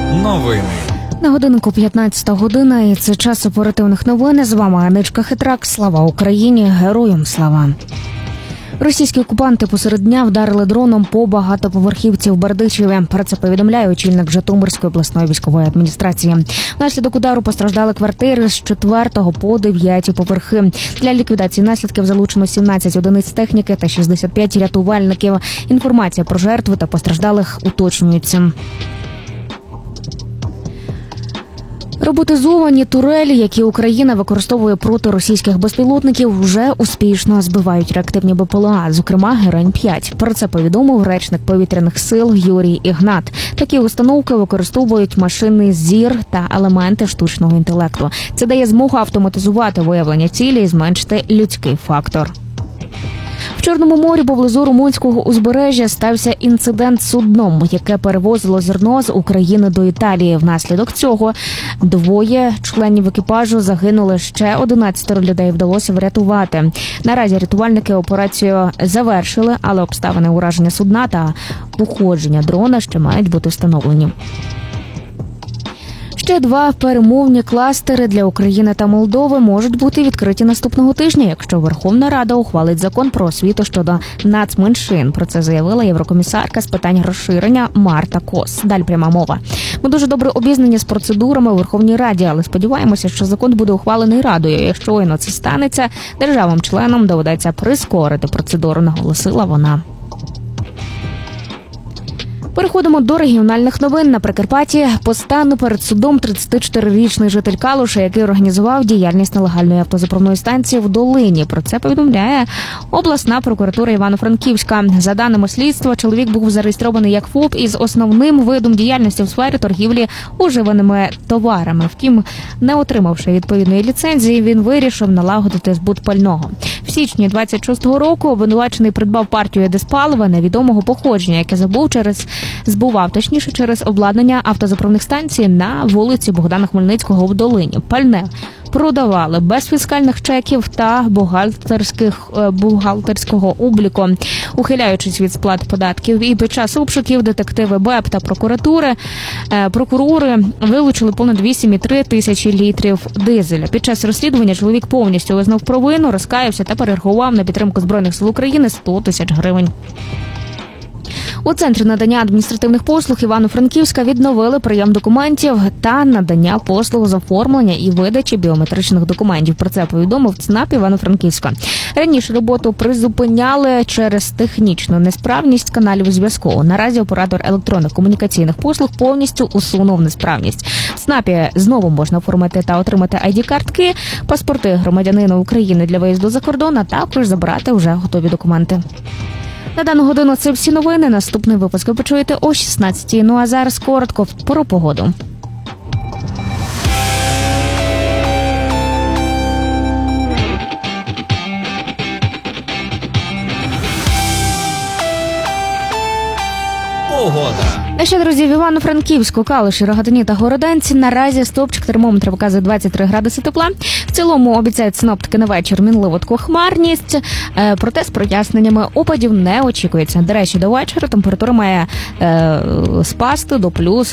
Новини. На годинку 15 година, і це час оперативних новин. З вами Аничка Хитрак. Слава Україні! Героям слава! Російські окупанти посеред дня вдарили дроном по багатоповерхівці в Бердичеві. Про це повідомляє очільник Житомирської обласної військової адміністрації. Внаслідок удару постраждали квартири з 4 по 9 поверхи. Для ліквідації наслідків залучено 17 одиниць техніки та 65 рятувальників. Інформація про жертви та постраждалих уточнюється. Роботизовані турелі, які Україна використовує проти російських безпілотників, вже успішно збивають реактивні БПЛА, зокрема Герань-5. Про це повідомив речник повітряних сил Юрій Ігнат. Такі установки використовують машинний зір та елементи штучного інтелекту. Це дає змогу автоматизувати виявлення цілі і зменшити людський фактор. В Чорному морі поблизу румунського узбережжя стався інцидент з судном, яке перевозило зерно з України до Італії. Внаслідок цього 2 членів екіпажу загинули, ще 11 людей вдалося врятувати. Наразі рятувальники операцію завершили, але обставини ураження судна та походження дрона ще мають бути встановлені. Ще 2 перемовні кластери для України та Молдови можуть бути відкриті наступного тижня, якщо Верховна Рада ухвалить закон про освіту щодо нацменшин. Про це заявила єврокомісарка з питань розширення Марта Кос. Далі пряма мова. Ми дуже добре обізнані з процедурами у Верховній Раді, але сподіваємося, що закон буде ухвалений Радою. Якщо щойно це станеться, державам-членам доведеться прискорити процедуру, наголосила вона. Переходимо до регіональних новин. На Прикарпатті постане перед судом 34-річний житель Калуша, який організував діяльність нелегальної автозаправної станції в Долині. Про це повідомляє обласна прокуратура Івано-Франківська. За даними слідства, чоловік був зареєстрований як ФОП із основним видом діяльності в сфері торгівлі уживаними товарами. Втім, не отримавши відповідної ліцензії, він вирішив налагодити збут пального. В січні 26-го року обвинувачений придбав партію дизпалива невідомого походження, яке збував через обладнання автозаправних станцій на вулиці Богдана Хмельницького в Долині. Пальне продавали без фіскальних чеків та бухгалтерського обліку, ухиляючись від сплат податків. І під час обшуків детективи БЕП та прокурори вилучили понад 8,3 тисячі літрів дизеля. Під час розслідування чоловік повністю визнав провину, розкаявся та перерахував на підтримку Збройних сил України 100 тисяч гривень. У Центрі надання адміністративних послуг Івано-Франківська відновили прийом документів та надання послуг з оформлення і видачі біометричних документів. Про це повідомив ЦНАП Івано-Франківська. Раніше роботу призупиняли через технічну несправність каналів зв'язку. Наразі оператор електронних комунікаційних послуг повністю усунув несправність. В ЦНАПі знову можна оформити та отримати ID-картки, паспорти громадянина України для виїзду за кордон, а також забрати вже готові документи. На дану годину це всі новини. Наступний випуск ви почуєте о 16-й. Ну а зараз коротко про погоду. Погода. А ще, друзі, в Івано-Франківську, Калуші, Рогатині та Городенці наразі стовпчик термометра показує 23 градуси тепла. В цілому обіцяють синоптики на вечір мінливо таку хмарність, проте з проясненнями опадів не очікується. До речі, до вечора температура має спасти до плюс